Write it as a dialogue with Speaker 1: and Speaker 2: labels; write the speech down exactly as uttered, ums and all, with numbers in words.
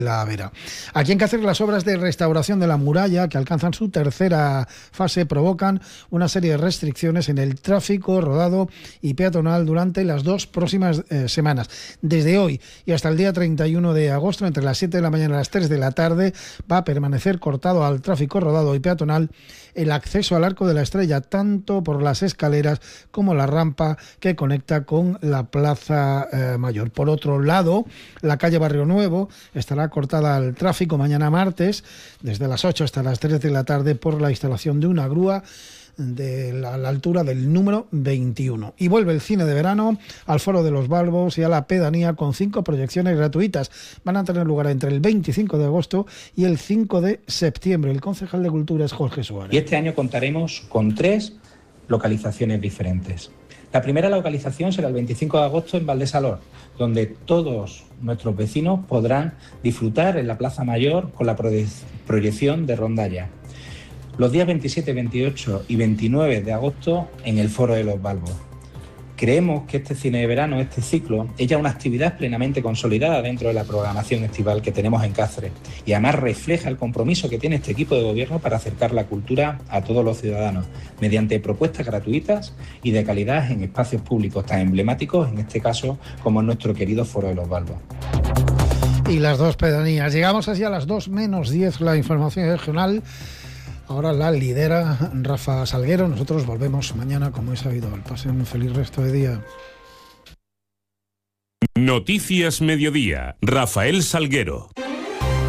Speaker 1: La Vera. Aquí en Cáceres, las obras de restauración de la muralla, que alcanzan su tercera fase, provocan una serie de restricciones en el tráfico rodado y peatonal durante las dos próximas eh, semanas. Desde hoy y hasta el día treinta y uno de agosto, entre las siete de la mañana y las tres de la tarde, va a permanecer cortado al tráfico rodado y peatonal el acceso al Arco de la Estrella, tanto por las escaleras como la rampa que conecta con la Plaza eh, Mayor. Por otro lado, la calle Barrio Nuevo estará cortada al tráfico mañana martes, desde las ocho hasta las tres de la tarde, por la instalación de una grúa de la, la altura del número veintiuno. Y vuelve el cine de verano al Foro de los Balbos y a la Pedanía con cinco proyecciones gratuitas. Van a tener lugar entre el veinticinco de agosto y el cinco de septiembre. El concejal de Cultura es Jorge Suárez.
Speaker 2: Y este año contaremos con tres localizaciones diferentes. La primera localización será el veinticinco de agosto en Valdesalor, donde todos nuestros vecinos podrán disfrutar en la Plaza Mayor con la proyección de Rondalla. Los días veintisiete, veintiocho y veintinueve de agosto en el Foro de los Balbos. Creemos que este cine de verano, este ciclo, es ya una actividad plenamente consolidada dentro de la programación estival que tenemos en Cáceres y además refleja el compromiso que tiene este equipo de gobierno para acercar la cultura a todos los ciudadanos mediante propuestas gratuitas y de calidad en espacios públicos tan emblemáticos, en este caso, como nuestro querido Foro de los Balbos.
Speaker 1: Y las dos pedanías. Llegamos así a las dos menos diez, la información regional. Ahora la lidera Rafa Salguero. Nosotros volvemos mañana como es habitual. Pasen un feliz resto de día.
Speaker 3: Noticias Mediodía. Rafael Salguero.